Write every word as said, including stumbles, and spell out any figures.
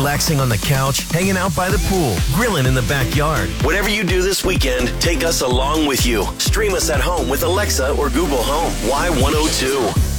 relaxing on the couch, hanging out by the pool, grilling in the backyard. Whatever you do this weekend, take us along with you. Stream us at home with Alexa or Google Home. Y one oh two.